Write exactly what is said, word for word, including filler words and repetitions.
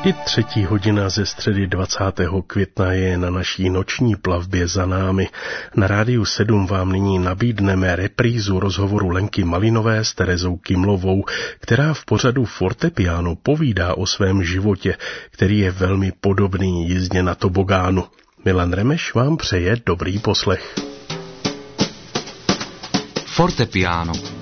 I třetí hodina ze středy dvacátého května je na naší noční plavbě za námi. Na Rádiu sedm vám nyní nabídneme reprízu rozhovoru Lenky Malinové s Terezou Kymlovou, která v pořadu Fortepiano povídá o svém životě, který je velmi podobný jízdě na tobogánu. Milan Remeš vám přeje dobrý poslech. Fortepiano.